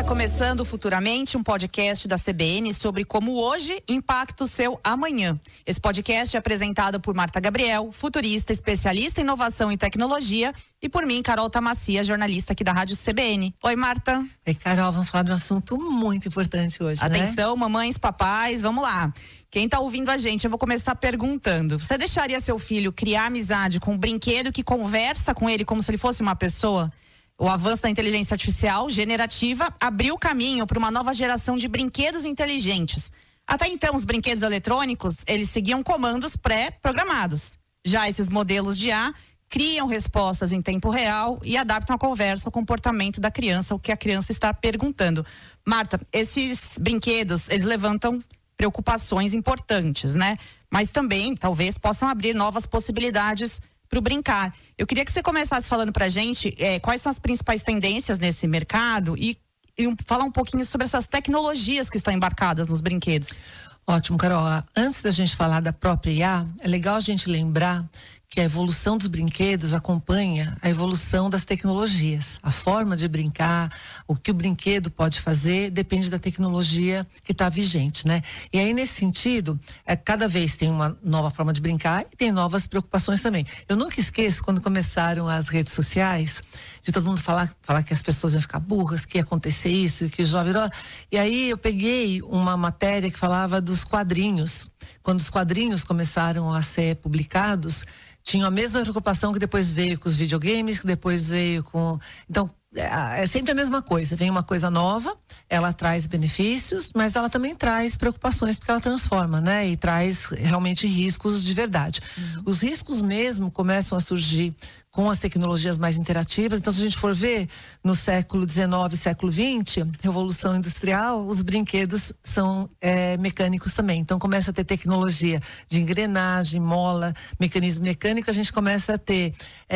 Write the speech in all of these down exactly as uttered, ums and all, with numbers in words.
começando futuramente um podcast da C B N sobre como hoje impacta o seu amanhã. Esse podcast é apresentado por Marta Gabriel, futurista, especialista em inovação e tecnologia, e por mim, Carol Tamacia, jornalista aqui da Rádio C B N. Oi, Marta. Oi, Carol, vamos falar de um assunto muito importante hoje, Atenção, né? mamães, papais, vamos lá. Quem está ouvindo a gente, eu vou começar perguntando. Você deixaria seu filho criar amizade com um brinquedo que conversa com ele como se ele fosse uma pessoa? O avanço da inteligência artificial generativa abriu caminho para uma nova geração de brinquedos inteligentes. Até então, os brinquedos eletrônicos, eles seguiam comandos pré-programados. Já esses modelos de I A criam respostas em tempo real e adaptam a conversa ao comportamento da criança, o que a criança está perguntando. Marta, esses brinquedos, eles levantam preocupações importantes, né? Mas também, talvez, possam abrir novas possibilidades para o brincar. Eu queria que você começasse falando para a gente é, quais são as principais tendências nesse mercado e, e um, falar um pouquinho sobre essas tecnologias que estão embarcadas nos brinquedos. Ótimo, Carol. Antes da gente falar da própria I A, é legal a gente lembrar que a evolução dos brinquedos acompanha a evolução das tecnologias. A forma de brincar, o que o brinquedo pode fazer, depende da tecnologia que está vigente, né? E aí, nesse sentido, é, cada vez tem uma nova forma de brincar e tem novas preocupações também. Eu nunca esqueço, quando começaram as redes sociais, de todo mundo falar, falar que as pessoas iam ficar burras, que ia acontecer isso, que já virou... E aí eu peguei uma matéria que falava dos quadrinhos. Quando os quadrinhos começaram a ser publicados, tinham a mesma preocupação que depois veio com os videogames, que depois veio com... Então, é, é sempre a mesma coisa. Vem uma coisa nova, ela traz benefícios, mas ela também traz preocupações, porque ela transforma, né? E traz realmente riscos de verdade. Uhum. Os riscos mesmo começam a surgir com as tecnologias mais interativas. Então, se a gente for ver, no século dezenove, século vinte, Revolução Industrial, os brinquedos são é, mecânicos também. Então, começa a ter tecnologia de engrenagem, mola, mecanismo mecânico. A gente começa a ter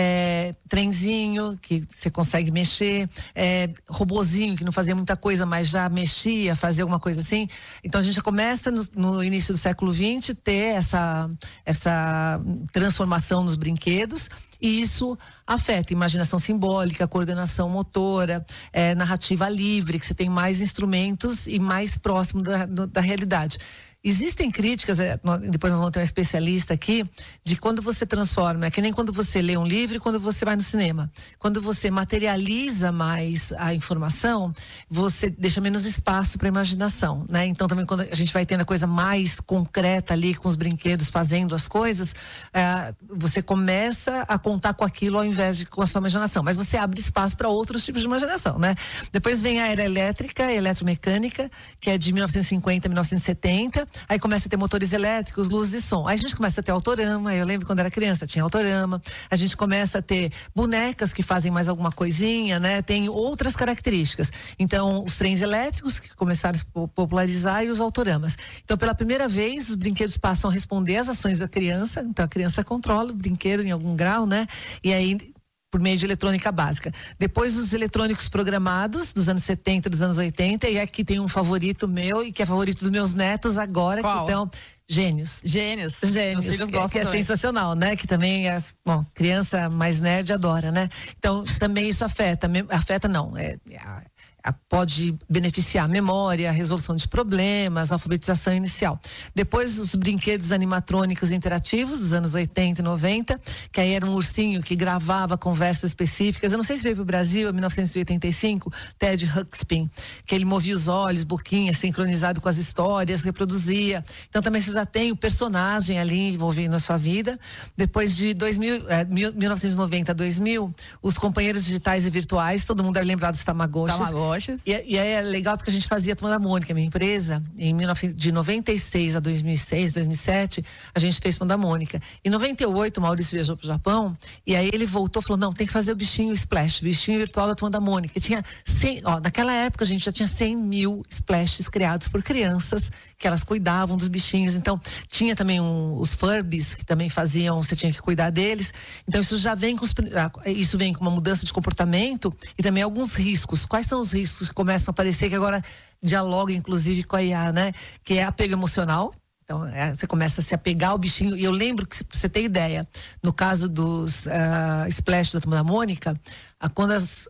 é, trenzinho, que você consegue mexer, é, robozinho, que não fazia muita coisa, mas já mexia, fazia alguma coisa assim. Então, a gente já começa, no, no início do século vinte, ter essa, essa transformação nos brinquedos. E isso afeta a imaginação simbólica, a coordenação motora, é, narrativa livre, que você tem mais instrumentos e mais próximo da, da realidade. Existem críticas, é, depois nós vamos ter um especialista aqui, de quando você transforma, é que nem quando você lê um livro e quando você vai no cinema. Quando você materializa mais a informação, você deixa menos espaço para a imaginação, né? Então também quando a gente vai tendo a coisa mais concreta ali, com os brinquedos fazendo as coisas, é, você começa a contar com aquilo ao invés de com a sua imaginação. Mas você abre espaço para outros tipos de imaginação, né? Depois vem a era elétrica, a eletromecânica, que é de mil novecentos e cinquenta a mil novecentos e setenta. Aí começa a ter motores elétricos, luzes e som. Aí a gente começa a ter autorama. Eu lembro quando era criança, tinha autorama. A gente começa a ter bonecas que fazem mais alguma coisinha, né? Tem outras características. Então, os trens elétricos que começaram a se popularizar e os autoramas. Então, pela primeira vez, os brinquedos passam a responder às ações da criança. Então, a criança controla o brinquedo em algum grau, né? E aí, por meio de eletrônica básica. Depois os eletrônicos programados, dos anos setenta, dos anos oitenta, e aqui tem um favorito meu e que é favorito dos meus netos agora. Qual? Que então, Gênios. Gênios. Gênios. Meus filhos que, gostam que é também. sensacional, né? Que também é, bom, criança mais nerd adora, né? Então, também isso afeta, afeta não, é, é pode beneficiar a memória, a resolução de problemas, a alfabetização inicial. Depois os brinquedos animatrônicos interativos dos anos oitenta e noventa, que aí era um ursinho que gravava conversas específicas. Eu não sei se veio para o Brasil em mil novecentos e oitenta e cinco, Ted Ruxpin, que ele movia os olhos, boquinha, sincronizado com as histórias, reproduzia. Então também você já tem o personagem ali envolvendo a sua vida. Depois de dois mil, é, mil novecentos e noventa a dois mil, os companheiros digitais e virtuais, todo mundo deve lembrar dos Tamagotchis. Tamagotchis. E, e aí é legal porque a gente fazia a Turma da Mônica, minha empresa, em mil novecentos, de noventa e seis a dois mil e seis, dois mil e sete, a gente fez Turma da Mônica. Em noventa e oito, o Maurício viajou pro Japão, e aí ele voltou e falou, não, tem que fazer o bichinho Splash, bichinho virtual da Turma da Mônica. E tinha cem, ó, naquela época a gente já tinha cem mil splashes criados por crianças, que elas cuidavam dos bichinhos. Então, tinha também um, os Furbies, que também faziam, você tinha que cuidar deles. Então, isso já vem com os, isso vem com uma mudança de comportamento e também alguns riscos. Quais são os riscos que começam a aparecer, que agora dialoga inclusive com a I A, né? Que é apego emocional. Então, é, você começa a se apegar ao bichinho. E eu lembro que, pra você ter ideia, no caso dos uh, Splash da Turma da Mônica, a, quando as,